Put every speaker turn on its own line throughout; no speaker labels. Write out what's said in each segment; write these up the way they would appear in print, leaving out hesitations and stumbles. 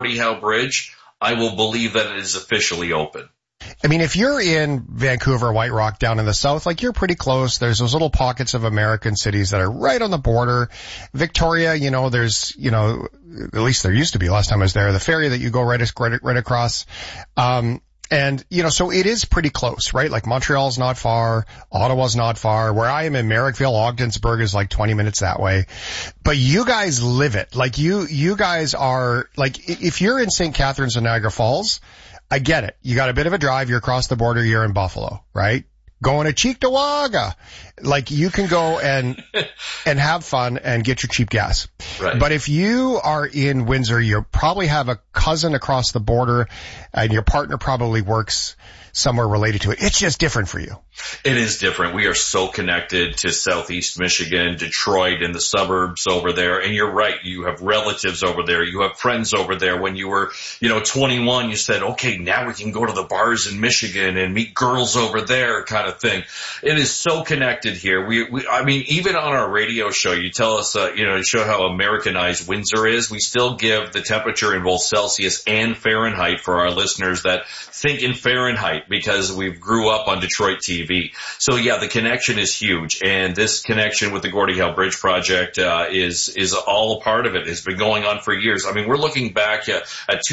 Gordie Howe Bridge, I will believe that it is officially open.
I mean, if you're in Vancouver, White Rock, down in the south, like you're pretty close. There's those little pockets of American cities that are right on the border. Victoria, there's, at least there used to be last time I was there, the ferry that you go right across. So it is pretty close, right? Like Montreal's not far, Ottawa's not far. Where I am in Merrickville, Ogdensburg is like 20 minutes that way. But you guys live it. Like you guys are, like, if you're in St. Catharines and Niagara Falls, I get it. You got a bit of a drive. You're across the border. You're in Buffalo, right? Going to Cheektowaga. Like you can go and have fun and get your cheap gas.
Right.
But if you are in Windsor, you probably have a cousin across the border and your partner probably works somewhere related to it. It's just different for you.
It is different. We are so connected to Southeast Michigan, Detroit, and the suburbs over there. And you're right. You have relatives over there. You have friends over there. When you were, 21, you said, okay, now we can go to the bars in Michigan and meet girls over there kind of thing. It is so connected here. I mean, even on our radio show, you tell us, to show how Americanized Windsor is. We still give the temperature in both Celsius and Fahrenheit for our listeners that think in Fahrenheit because we grew up on Detroit TV. So yeah, the connection is huge, and this connection with the Gordie Howe Bridge project is all a part of it. It's been going on for years. I mean, we're looking back at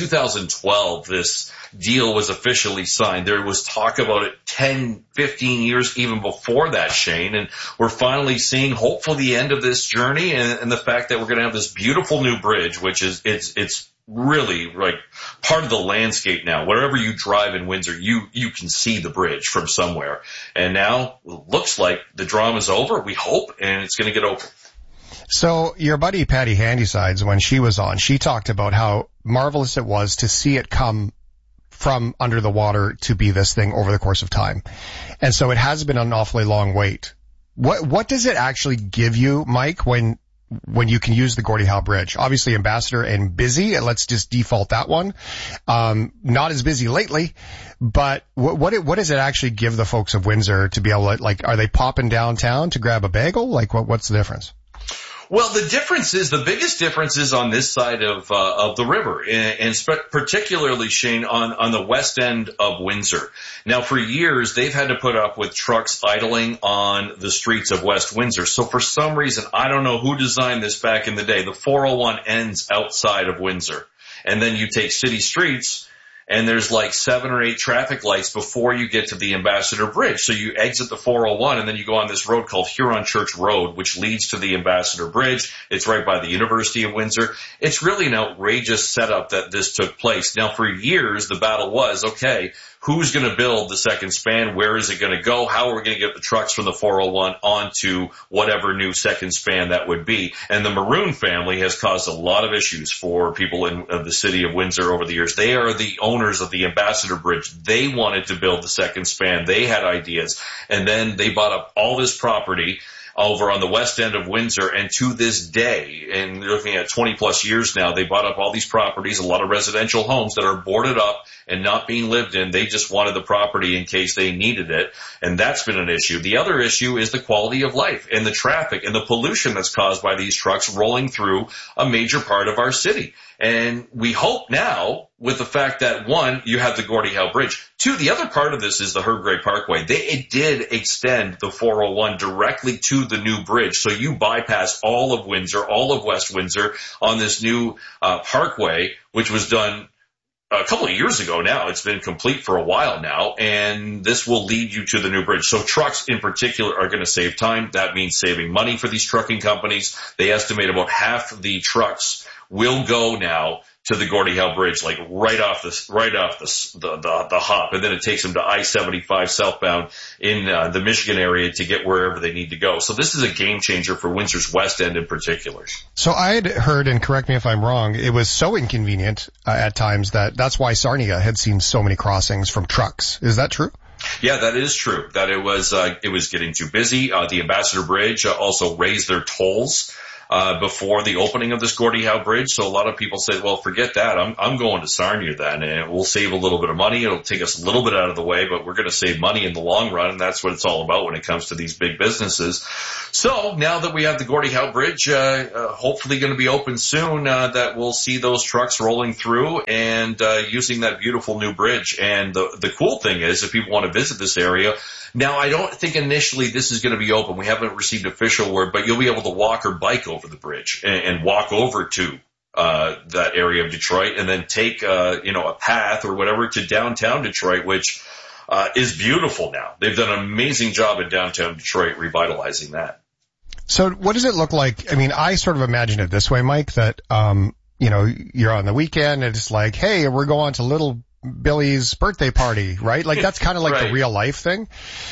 2012. This deal was officially signed. There was talk about it 10, 15 years even before that, Shane, and we're finally seeing hopefully the end of this journey and the fact that we're going to have this beautiful new bridge, which is it's really like part of the landscape now. Wherever you drive in Windsor, you can see the bridge from somewhere. And now it looks like the drama's over, we hope, and it's going to get over.
So your buddy Patty Handysides, when she was on, she talked about how marvelous it was to see it come from under the water to be this thing over the course of time. And so it has been an awfully long wait. What does it actually give you, Mike, when you can use the Gordie Howe Bridge? Obviously Ambassador and busy. Let's just default that one. Not as busy lately, but what does it actually give the folks of Windsor to be able to, like, are they popping downtown to grab a bagel? Like, what's the difference?
Well, the biggest difference is on this side of the river, and particularly, Shane, on the west end of Windsor. Now, for years, they've had to put up with trucks idling on the streets of West Windsor. So for some reason, I don't know who designed this back in the day, the 401 ends outside of Windsor. And then you take city streets, and there's like 7 or 8 traffic lights before you get to the Ambassador Bridge. So you exit the 401 and then you go on this road called Huron Church Road, which leads to the Ambassador Bridge. It's right by the University of Windsor. It's really an outrageous setup that this took place. Now, for years, the battle was, okay, who's going to build the second span? Where is it going to go? How are we going to get the trucks from the 401 onto whatever new second span that would be? And the Maroon family has caused a lot of issues for people in the city of Windsor over the years. They are the owners of the Ambassador Bridge. They wanted to build the second span. They had ideas. And then they bought up all this property over on the west end of Windsor, and to this day, and they're looking at 20 plus years now, they bought up all these properties, a lot of residential homes that are boarded up and not being lived in. They just wanted the property in case they needed it, and that's been an issue. The other issue is the quality of life and the traffic and the pollution that's caused by these trucks rolling through a major part of our city. And we hope now, with the fact that, one, you have the Gordie Howe Bridge. Two, the other part of this is the Herb Gray Parkway. It did extend the 401 directly to the new bridge. So you bypass all of Windsor, all of West Windsor on this new parkway, which was done a couple of years ago now. It's been complete for a while now, and this will lead you to the new bridge. So trucks in particular are going to save time. That means saving money for these trucking companies. They estimate about half of the trucks will go now to the Gordie Howe Bridge, like right off the hop, and then it takes them to I-75 southbound in the Michigan area to get wherever they need to go. So this is a game changer for Windsor's West End in particular.
So I had heard, and correct me if I'm wrong, it was so inconvenient at times that's why Sarnia had seen so many crossings from trucks. Is that true?
Yeah, that is true. That it was getting too busy. The Ambassador Bridge also raised their tolls before the opening of this Gordie Howe Bridge. So a lot of people said, well, forget that. I'm going to Sarnia then, and we'll save a little bit of money. It'll take us a little bit out of the way, but we're going to save money in the long run, and that's what it's all about when it comes to these big businesses. So now that we have the Gordie Howe Bridge, hopefully going to be open soon, that we'll see those trucks rolling through and using that beautiful new bridge. And the cool thing is, if people want to visit this area, now I don't think initially this is going to be open. We haven't received official word, but you'll be able to walk or bike over the bridge and walk over to that area of Detroit, and then take a path or whatever to downtown Detroit, which is beautiful now. They've done an amazing job in downtown Detroit revitalizing that.
So what does it look like? I mean, I sort of imagine it this way, Mike, that you're on the weekend and it's like, hey, we're going to Little Billy's birthday party, right? Like that's kind of like
right.
The real life thing.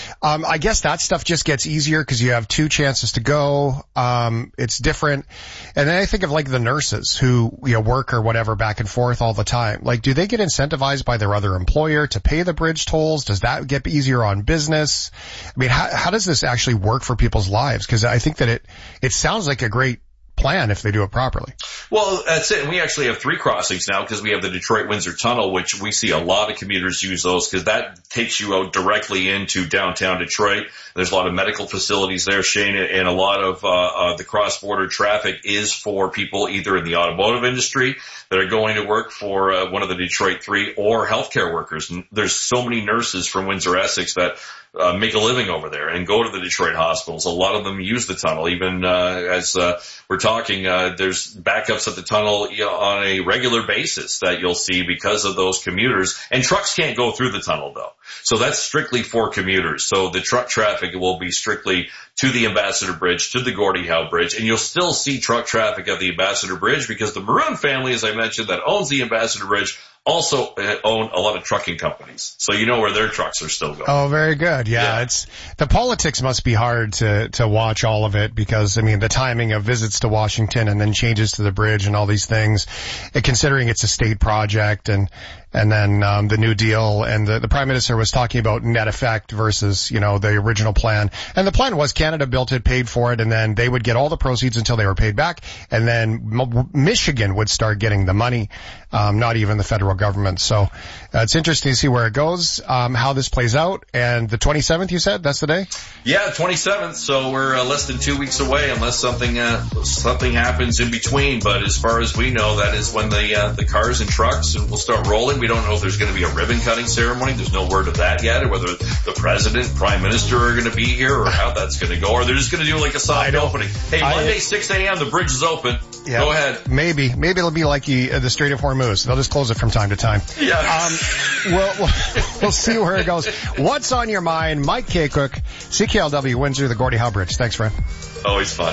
I guess that stuff just gets easier because you have 2 chances to go. It's different. And then I think of like the nurses who, work or whatever back and forth all the time. Like, do they get incentivized by their other employer to pay the bridge tolls? Does that get easier on business? I mean, how does this actually work for people's lives? Because I think that it sounds like a great plan if they do it properly.
Well, that's it. And we actually have 3 crossings now because we have the Detroit-Windsor Tunnel, which we see a lot of commuters use those because that takes you out directly into downtown Detroit. There's a lot of medical facilities there, Shane, and a lot of the cross-border traffic is for people either in the automotive industry that are going to work for one of the Detroit 3 or healthcare workers. And there's so many nurses from Windsor-Essex that make a living over there and go to the Detroit hospitals. A lot of them use the tunnel. Even as we're talking, there's backups at the tunnel on a regular basis that you'll see because of those commuters. And trucks can't go through the tunnel, though. So that's strictly for commuters. So the truck traffic will be strictly to the Ambassador Bridge, to the Gordie Howe Bridge. And you'll still see truck traffic at the Ambassador Bridge because the Maroon family, as I mentioned, that owns the Ambassador Bridge, also own a lot of trucking companies. So you know where their trucks are still going.
Oh, very good. Yeah. It's the politics must be hard to watch all of it because, I mean, the timing of visits to Washington and then changes to the bridge and all these things, and considering it's a state project and then the New Deal and the Prime Minister was talking about net effect versus, the original plan. And the plan was Canada built it, paid for it, and then they would get all the proceeds until they were paid back. And then Michigan would start getting the money, not even the federal government. So it's interesting to see where it goes, how this plays out. And the 27th, you said? That's the day?
Yeah, 27th. So we're less than 2 weeks away unless something happens in between. But as far as we know, that is when the cars and trucks will start rolling. We don't know if there's going to be a ribbon cutting ceremony. There's no word of that yet, or whether the president, prime minister are going to be here, or how that's going to go, or they're just going to do like a soft opening. Hey, Monday, 6 a.m., the bridge is open. Yeah, go ahead.
Maybe it'll be like the Strait of Hormuz. They'll just close it from time to time.
Yeah.
We'll see where it goes. What's on your mind? Mike K. Cook, CKLW Windsor, the Gordie Howe Bridge. Thanks, friend.
Always fun.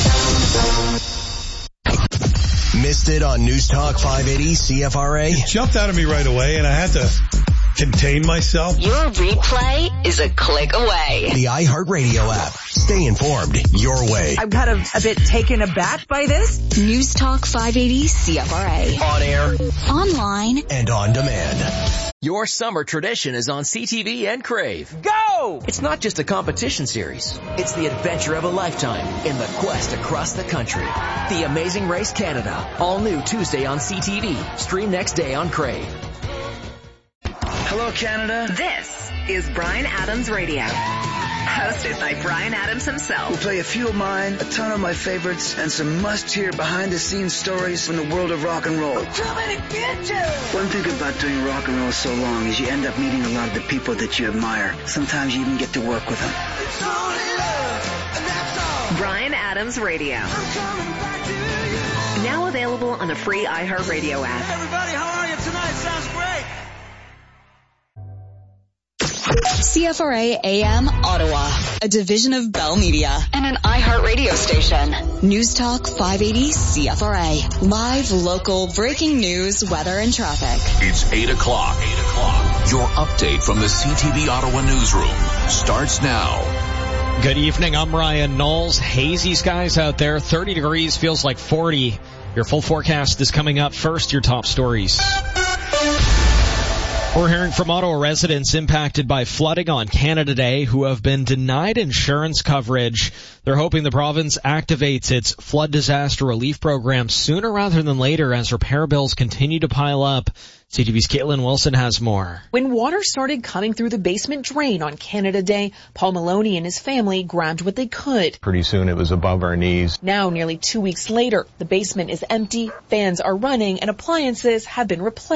Missed it on News Talk 580 CFRA?
It jumped out of me right away, and I had to contain myself.
Your replay is a click away.
The iHeartRadio app. Stay informed your way.
I'm kind of a bit taken aback by this.
News Talk 580 CFRA.
On air,
online,
and on demand.
Your summer tradition is on CTV and Crave.
Go!
It's not just a competition series. It's the adventure of a lifetime in the quest across the country. The Amazing Race Canada. All new Tuesday on CTV. Stream next day on Crave.
Hello, Canada.
This is Bryan Adams Radio. Hosted by Bryan Adams himself.
We'll play a few of mine, a ton of my favorites, and some must-hear behind-the-scenes stories from the world of rock and roll. One thing about doing rock and roll so long is you end up meeting a lot of the people that you admire. Sometimes you even get to work with them.
Bryan Adams Radio. Now available on the free iHeartRadio app.
Everybody, how are you tonight? Sounds great.
CFRA AM Ottawa, a division of Bell Media and an iHeartRadio station. News Talk 580 CFRA. Live, local, breaking news, weather, and traffic.
It's 8 o'clock. Your update from the CTV Ottawa newsroom starts now.
Good evening. I'm Ryan Knowles. Hazy skies out there. 30 degrees, feels like 40. Your full forecast is coming up. First, your top stories. We're hearing from Ottawa residents impacted by flooding on Canada Day who have been denied insurance coverage. They're hoping the province activates its flood disaster relief program sooner rather than later as repair bills continue to pile up. CTV's Caitlin Wilson has more.
When water started coming through the basement drain on Canada Day, Paul Maloney and his family grabbed what they could.
Pretty soon it was above our knees.
Now, nearly 2 weeks later, the basement is empty, fans are running, and appliances have been replaced.